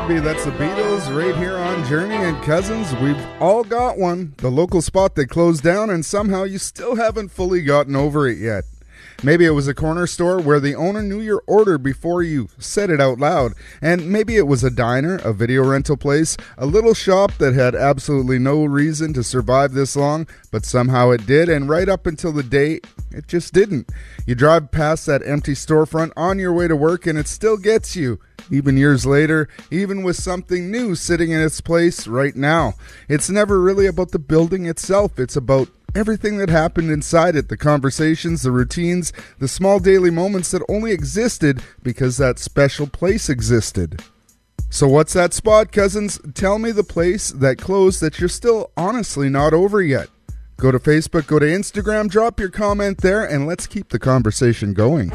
Baby. That's the Beatles right here on Journey. And cousins, we've all got one. The local spot that closed down and somehow you still haven't fully gotten over it yet. Maybe it was a corner store where the owner knew your order before you said it out loud. And maybe it was a diner, a video rental place, a little shop that had absolutely no reason to survive this long, but somehow it did, and right up until the day it just didn't. You drive past that empty storefront on your way to work and it still gets you. Even years later, even with something new sitting in its place right now. It's never really about the building itself. It's about everything that happened inside it, the conversations, the routines, the small daily moments that only existed because that special place existed. So what's that spot, cousins? Tell me the place that closed that you're still honestly not over yet. Go to Facebook, go to Instagram, drop your comment there, and let's keep the conversation going.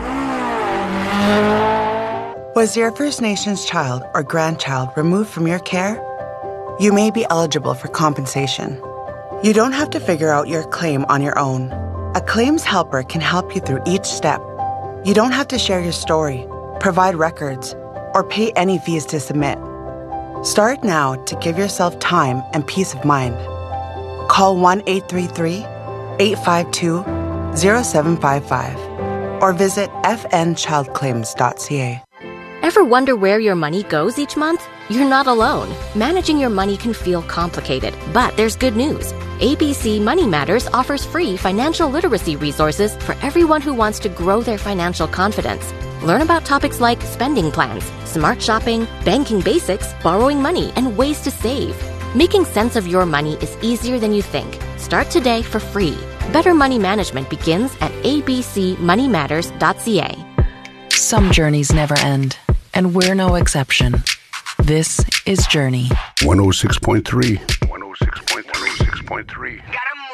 Was your First Nations child or grandchild removed from your care? You may be eligible for compensation. You don't have to figure out your claim on your own. A claims helper can help you through each step. You don't have to share your story, provide records, or pay any fees to submit. Start now to give yourself time and peace of mind. Call 1-833-852-0755 or visit fnchildclaims.ca. Ever wonder where your money goes each month? You're not alone. Managing your money can feel complicated, but there's good news. ABC Money Matters offers free financial literacy resources for everyone who wants to grow their financial confidence. Learn about topics like spending plans, smart shopping, banking basics, borrowing money, and ways to save. Making sense of your money is easier than you think. Start today for free. Better money management begins at abcmoneymatters.ca. Some journeys never end, and we're no exception. This is Journey. 106.3. 106.3. 106.3.